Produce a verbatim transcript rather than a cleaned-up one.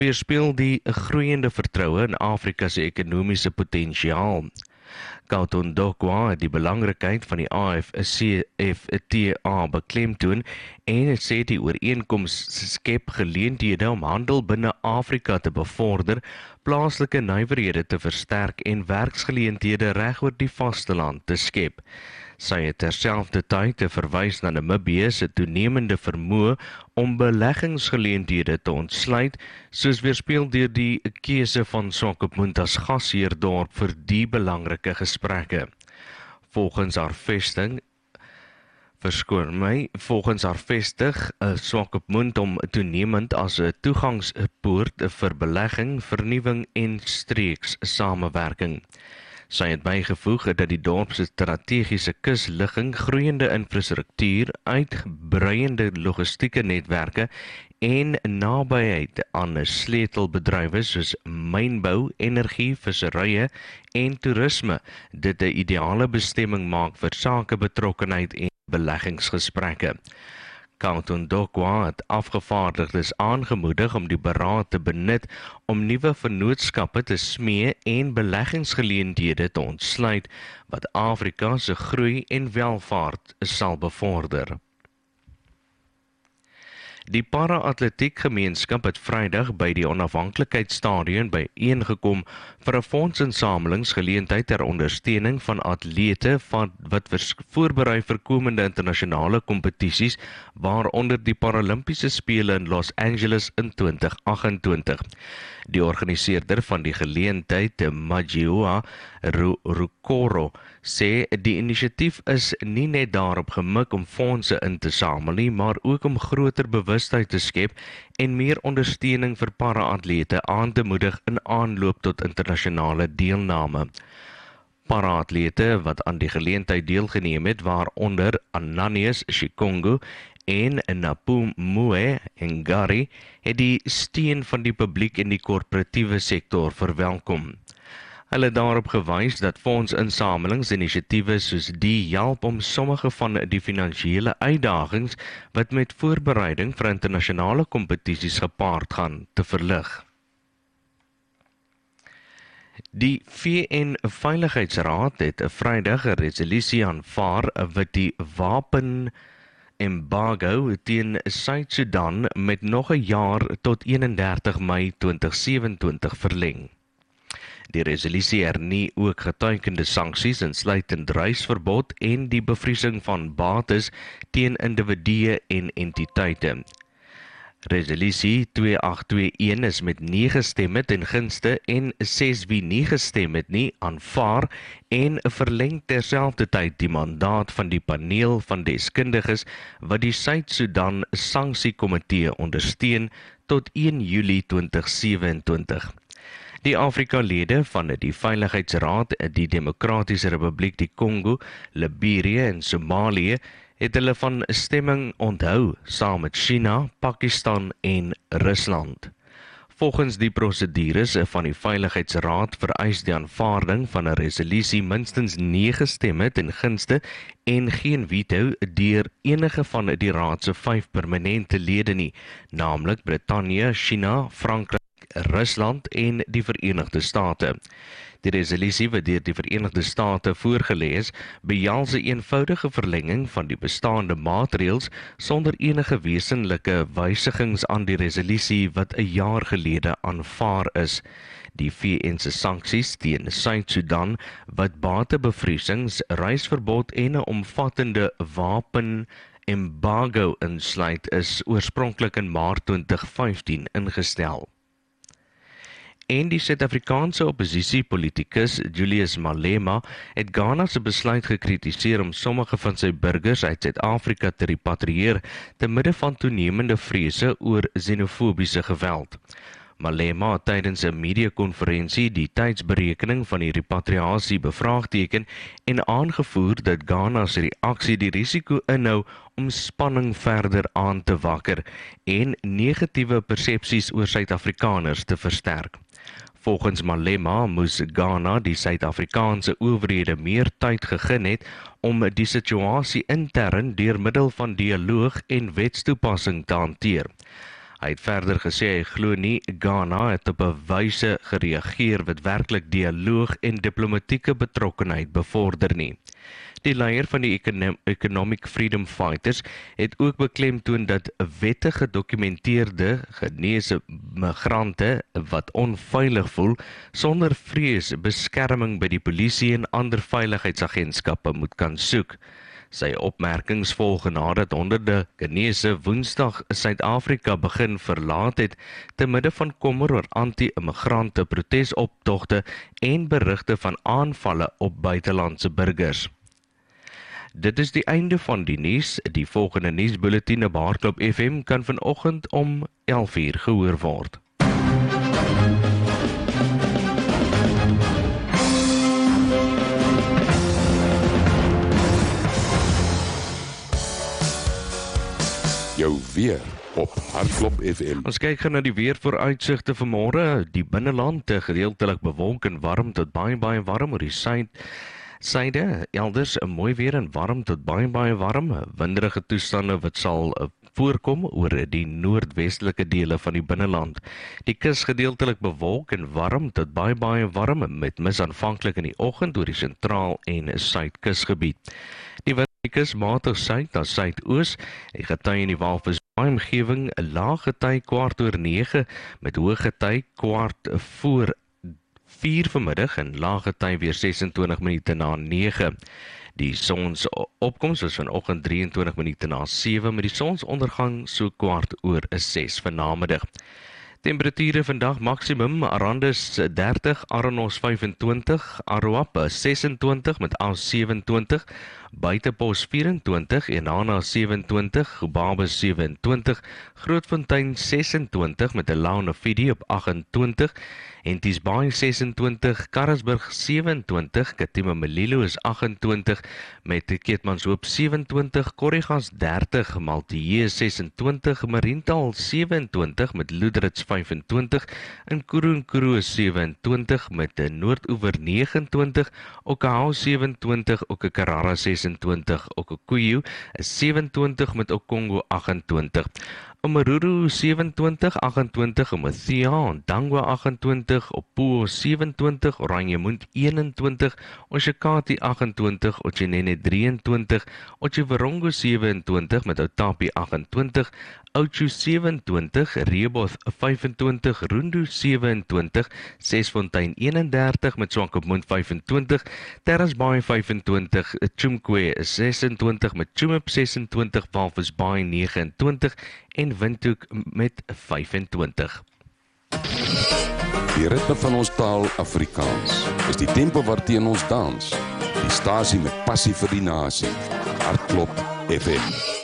weerspieël die groeiende vertroue in Afrika se ekonomiese potensiaal. Kauton Dokwa het die belangrikheid van die A F C F T A beklemtoon en sê die ooreenkoms skep geleenthede om handel binne Afrika te bevorder, plaaslike nywerhede te versterk en werksgeleenthede regoor die vasteland te skep. Sy het terselfdertyd te verwys na Namibië se toenemende vermoë om beleggingsgeleenthede te ontsluit, soos weerspieël deur die keuse van Swakopmund as gasheerdorp vir die belangrike gesprekke. Volgens haar vesting Verskoon my, volgens haar vestig, uh, Swakopmund om toenemend as 'n toegangspoort vir belegging, vernuwing en streeks samewerking. Sy het bygevoeg dat die dorp se strategiese kusligging, groeiende infrastruktuur, uitbreiende logistieke netwerke en nabyheid aan sleutelbedrywe soos mynbou, energie, visserye en toerisme dit 'n ideale bestemming maak vir sakebetrokkenheid en beleggingsgesprekke. Kauton Dokwa het afgevaardigdes aangemoedig om die beraad te benut om nuwe vennootskappe te smee en beleggingsgeleenthede te ontsluit wat Afrika se groei en welvaart sal bevorder. Die para-atletiekgemeenskap het Vrydag by die onafhanklikheidsstadion byeengekom vir 'n fondsinsamelingsgeleentheid ter ondersteuning van atlete van wat voorberei vir komende internasionale kompetisies, waaronder die Paralimpiese Spele in Los Angeles in twintig agt-en-twintig. Die organiseerder van die geleentheid, Majiwa Rukoro, sê die inisiatief is nie net daarop gemik om fondse in te samel nie, maar ook om groter bewustheid te skep en meer ondersteuning vir para-atlete aan te moedig in aanloop tot internasionale deelname. Para-atlete wat aan die geleentheid deelgeneem het, waaronder Ananias Shikongo en Napumue Ngari, het die steun van die publiek en die korporatiewe sektor verwelkom. Hulle het daarop gewys dat fondsinsamelingsinisiatiewe soos die help om sommige van die finansiële uitdagings wat met voorbereiding vir internasionale kompetisies gepaard gaan te verlig. Die V N-veiligheidsraad het 'n Vrydag 'n resolusie aanvaar wat die wapen embargo teen Suid-Sudan met nog 'n jaar tot eenendertig Mei twintig sewe-en-twintig verleng. Die resolusie hernie ook getuikende sanksies insluitend reisverbod en die bevriesing van bates teen individue en entiteite. Resolusie twee agt twee een is met nege stemme ten gunste en ses wie nie gestem het nie aanvaar en verleng terselfdertyd die mandaat van die paneel van deskundiges wat die Suid-Sudan Sanksiekomitee ondersteun tot een Julie twintig sewe-en-twintig. Die Afrika-lede van die Veiligheidsraad, die Demokratiese Republiek die Kongo, Liberië en Somalië het hulle van stemming onthou saam met China, Pakistan en Rusland. Volgens die prosedures van die Veiligheidsraad vereis die aanvaarding van 'n resolusie minstens nege stemme ten gunste en geen veto deur enige van die raad se vyf permanente lede nie, naamlik Brittanje, China, Frankryk, Rusland en die Verenigde State. Die resolusie wat deur die Verenigde State voorgelê is, behels 'n eenvoudige verlenging van die bestaande maatreëls sonder enige wesenlike wysigings aan die resolusie wat 'n jaar gelede aanvaar is. Die V N se sanksies teen Suid-Sudan wat batebevriesings, reisverbod en 'n omvattende wapen embargo insluit is oorspronklik in Maart twintig vyftien ingestel. En die Suid-Afrikaanse opposisiepolitikus Julius Malema het Ghana se besluit gekritiseer om sommige van sy burgers uit Suid-Afrika te repatrieer te midde van toenemende vrese oor xenofobiese geweld. Malema het tydens 'n media-konferensie die tydsberekening van die repatriasie bevraagteken en aangevoer dat Ghana se reaksie die risiko inhou om spanning verder aan te wakker en negatiewe persepsies oor Suid-Afrikaners te versterk. Volgens Malema moes Ghana die Suid-Afrikaanse owerhede meer tyd gegee het om die situasie intern deur middel van dialoog en wetstoepassing te hanteer. Hy het verder gesê hy glo nie Ghana het op 'n wyse gereageer wat werklik dialoog en diplomatieke betrokkenheid bevorder nie. Die leier van die Economic Freedom Fighters het ook beklemtoon dat wettig gedokumenteerde geneese migrante wat onveilig voel sonder vrees beskerming by die polisie en ander veiligheidsagentskappe moet kan soek. Sy opmerkings volg nadat honderde Ghanese Woensdag Suid-Afrika begin verlaat het te midde van kommer oor anti-immigrante protesoptogte en berigte van aanvalle op buitelandse burgers. Dit is die einde van die nuus. Die volgende nuusbulletin op Hardklop F M kan vanoggend om elf uur gehoor word. Jou weer op Hardklop F M. Ons kyk gaan na die weervooruitsigte vir môre. Die binneland gedeeltelik bewolk en warm tot baie baie warm oor die suid. Syde, elders 'n mooi weer en warm tot baie baie warm, winderige toestande wat sal voorkom oor die noordwestelike dele van die binneland. Die kus gedeeltelik bewolk en warm tot baie baie warm met mis aanvanklik in die oggend oor die sentraal en suidkusgebied. Die wind is matig suid na suidoos. Die gety in die Walvisbaai omgewing 'n lae gety kwart oor nege met hoë gety kwart voor vier vanmiddag en lae gety weer ses en twintig minute na nege. Die sonsopkoms was vanoggend drie en twintig minute na sewe met die sonsondergang so kwart oor ses vanmiddag. Temperature vandag maksimum Arandis dertig, Aranos vyf en twintig, Aroap ses en twintig met As sewe en twintig, Buitepos vyf en twintig, Enana sewe en twintig, Gubabis sewe en twintig, Grootfontein ses en twintig met 'n Laune Fidi op agt en twintig, Henties Baai ses en twintig, Karasburg sewe en twintig, Katima Melilo is agt en twintig met Keetmanshoop sewe en twintig, Korrigas dertig, Maltië ses en twintig, Mariental sewe en twintig met Loederits vyf en twintig, en Kooronkuro sewe en twintig met Noordoewer nege en twintig, Okahau sewe en twintig, Okakarara ses en twintig, Okukuyu is sewe en twintig met Okongo agt en twintig. Omaruru sewe en twintig, agt en twintig, Omathia, Dangwa agt en twintig, Opuo sewe en twintig, Oranjemund een en twintig, Oshakati agt en twintig, Otjenene drie en twintig, Otjiwarongo sewe en twintig met Otapi agt en twintig, Oudtshoorn sewe en twintig, Rehoboth vyf en twintig, Rundu sewe en twintig, Sesfontein eenendertig met Swakopmund vyf en twintig, Terrasbaai vyf en twintig, Chumkwe ses en twintig met Chumip ses en twintig, Walvisbaai nege en twintig en Windhoek met vyf en twintig. Die ritme van ons taal Afrikaans is die tempo waarteen ons dans. Die stasie met passie vir die nasie. Hardklop F M.